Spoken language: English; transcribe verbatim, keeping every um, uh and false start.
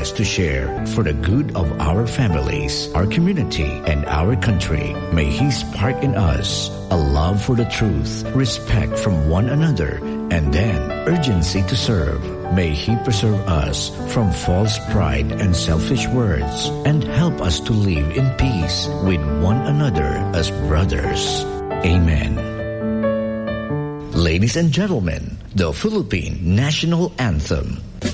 willingness to share for the good of our families, our community, and our country. May He spark in us a love for the truth, respect from one another, and then urgency to serve. May He preserve us from false pride and selfish words, and help us to live in peace with one another as brothers. Amen. Ladies and gentlemen, the Philippine National Anthem.